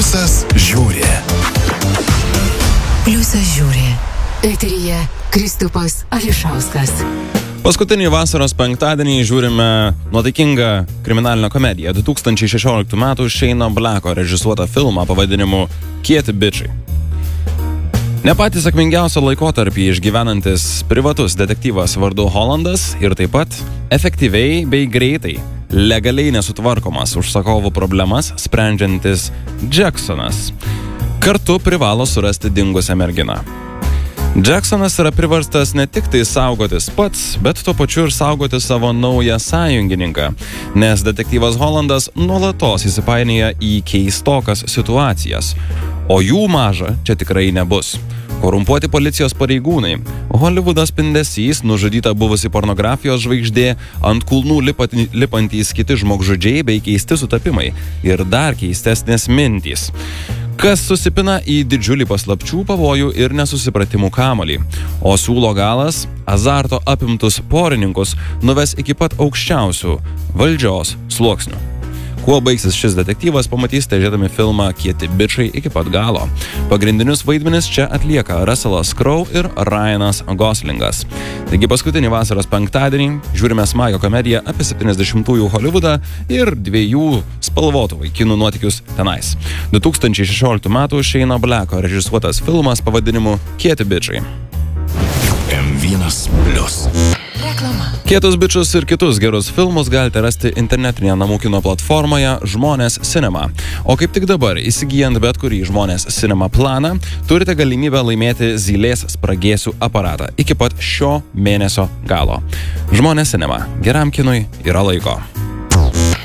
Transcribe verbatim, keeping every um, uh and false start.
Pliusas žiūri. Pliusas žiūri. Eteryje Kristupas Ališauskas. Paskutinį vasaros penktadienį žiūrime nuotaikingą kriminalinę komediją du tūkstančiai šešioliktų metų Shane'o Blacko režisuotą filmą pavadinimu Kieti bičai. Ne patys sėkmingiausio laikotarpį išgyvenantis privatus detektyvas vardu Hollandas ir taip pat efektyviai bei greitai, legaliai nesutvarkomas užsakovų problemas sprendžiantis Jacksonas kartu privalo surasti dingusią merginą. Jacksonas yra priverstas ne tik tai saugotis pats, bet tuo pačiu ir saugoti savo naują sąjungininką, nes detektyvas Hollandas nuolatos įsipainioja į keistokas situacijas, o jų maža čia tikrai nebus. Korumpuoti policijos pareigūnai, Holivudo spindesys, nužudyta buvusi pornografijos žvaigždė, ant kulnų lipantys kiti žmogžudžiai bei keisti sutapimai ir dar keistesnės mintys, kas susipina į didžiulį paslapčių, pavojų ir nesusipratimų kamuolį, o siūlo galas azarto apimtus porininkus nuves iki pat aukščiausių valdžios sluoksnių. Kuo baigsis šis detektyvas, pamatysite žiūrėdami filmą Kieti bičai iki pat galo. Pagrindinius vaidmenis čia atlieka Russellas Crowe ir Ryanas Goslingas. Taigi paskutinį vasaros penktadienį žiūrime smagią komediją apie septyniasdešimtųjų Holivudą ir dviejų spalvotų vaikinų nuotykius tenais. du tūkstančiai šešioliktų metų Shane'o Blacko režisuotas filmas pavadinimu Kieti bičai. M vienas plius. Reklama. Kietus bičus ir kitus gerus filmus galite rasti internetinėje namų kino platformoje Žmonės Cinema. O kaip tik dabar, įsigijant bet kurį Žmonės Cinema planą, turite galimybę laimėti zylės spragėsių aparatą iki pat šio mėnesio galo. Žmonės Cinema. Geram kinui yra laiko.